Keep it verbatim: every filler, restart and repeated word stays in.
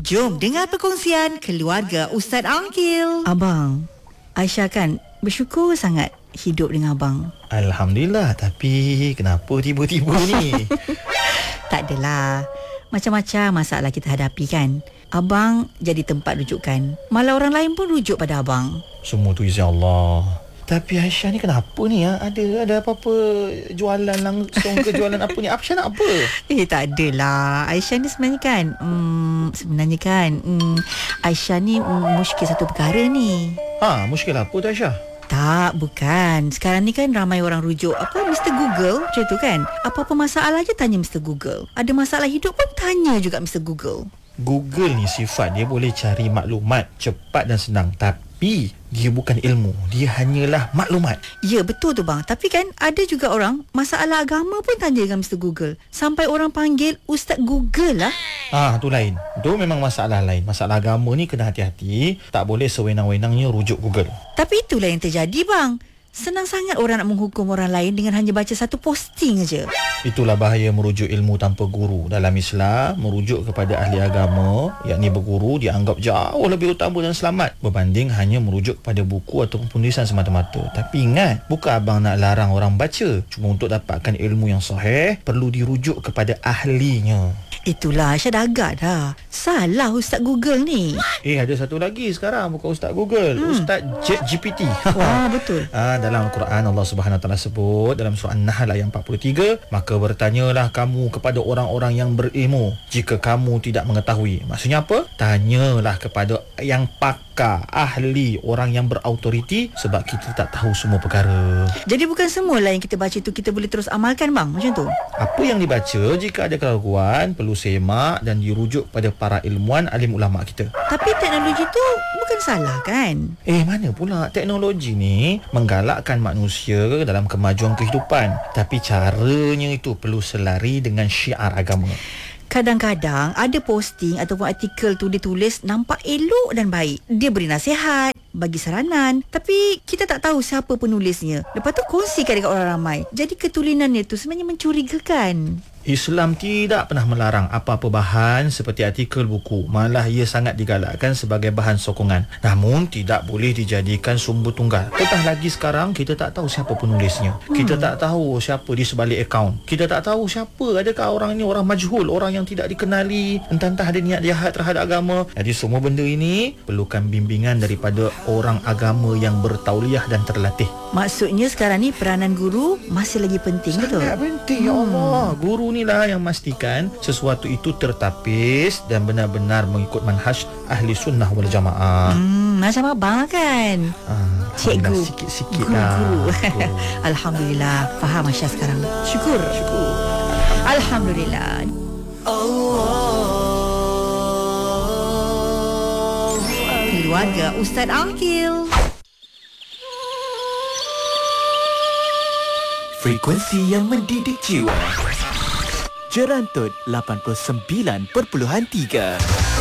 Jom dengar perkongsian keluarga Ustaz Angkil. Abang, Aisyah kan bersyukur sangat hidup dengan abang. Alhamdulillah, tapi kenapa tiba-tiba ni? Tak adalah. Macam-macam masalah kita hadapi kan. Abang jadi tempat rujukan. Malah orang lain pun rujuk pada abang. Semua tu izin Allah. Tapi Aisyah ni kenapa ni ya? Ada ada apa-apa jualan langsung ke jualan apa ni? Aisyah nak apa? Eh tak adalah. Aisyah ni sebenarnya kan hmm, Sebenarnya kan hmm, Aisyah ni hmm, muskil satu perkara ni. Ha, muskil apa tu Aisyah? Tak, bukan. Sekarang ni kan ramai orang rujuk apa Mister Google, macam tu kan. Apa-apa masalah je tanya Mister Google. Ada masalah hidup pun tanya juga Mister Google. Google ni sifat dia boleh cari maklumat cepat dan senang, tapi dia bukan ilmu, dia hanyalah maklumat. Ya, betul tu bang. Tapi kan ada juga orang masalah agama pun tanya dengan Mister Google. Sampai orang panggil Ustaz Google lah. Ah, tu lain. Tu memang masalah lain. Masalah agama ni kena hati-hati, tak boleh sewenang-wenangnya rujuk Google. Tapi itulah yang terjadi bang. Senang sangat orang nak menghukum orang lain dengan hanya baca satu posting aja. Itulah bahaya merujuk ilmu tanpa guru. Dalam Islam, merujuk kepada ahli agama, yakni berguru, dianggap jauh lebih utama dan selamat berbanding hanya merujuk kepada buku ataupun penulisan semata-mata. Tapi ingat, bukan abang nak larang orang baca. Cuma untuk dapatkan ilmu yang sahih, perlu dirujuk kepada ahlinya. Itulah, Aisyah dah agak dah. Salah Ustaz Google ni. Eh, ada satu lagi sekarang, bukan Ustaz Google, hmm. Ustaz ChatGPT. Wah, betul. Ah, dalam Al-Quran Allah Subhanahu Wa Taala sebut dalam surah An-Nahl ayat empat puluh tiga, maka bertanyalah kamu kepada orang-orang yang berilmu jika kamu tidak mengetahui. Maksudnya apa? Tanyalah kepada yang pakar, ahli, orang yang berautoriti, sebab kita tak tahu semua perkara. Jadi bukan semualah yang kita baca itu kita boleh terus amalkan bang, macam tu. Apa yang dibaca, jika ada keraguan, perlu semak dan dirujuk pada para ilmuwan, alim ulama kita. Tapi teknologi tu bukan salah kan? Eh, mana pula teknologi ni menggalakkan manusia dalam kemajuan kehidupan, tapi caranya itu perlu selari dengan syiar agama. Kadang-kadang ada posting ataupun artikel tu dia tulis nampak elok dan baik. Dia beri nasihat, bagi saranan, tapi kita tak tahu siapa penulisnya. Lepas tu kongsikan dekat orang ramai. Jadi ketulinannya tu sebenarnya mencurigakan. Islam tidak pernah melarang apa-apa bahan seperti artikel buku. Malah ia sangat digalakkan sebagai bahan sokongan. Namun tidak boleh dijadikan sumber tunggal. Petah lagi sekarang kita tak tahu siapa penulisnya. Hmm. Kita tak tahu siapa di sebalik akaun. Kita tak tahu siapa, adakah orang ini orang majhul, orang yang tidak dikenali, entah-entah ada niat jahat terhadap agama. Jadi semua benda ini perlukan bimbingan daripada orang agama yang bertauliah dan terlatih. Maksudnya sekarang ni peranan guru masih lagi penting, sangat betul? Sangat penting, ya Allah. Guru inilah yang memastikan sesuatu itu tertapis dan benar-benar mengikut manhaj ahli sunnah wal jamaah. Hmm, macam abang kan? Ah, cikgu. Sikit-sikit guru, lah. Guru. Alhamdulillah. Faham Aisyah sekarang. Syukur. Syukur. Alhamdulillah. Keluarga Ustaz Angkil. Frekuensi yang mendidik jiwa. Jerantut lapan puluh sembilan perpuluhan tiga.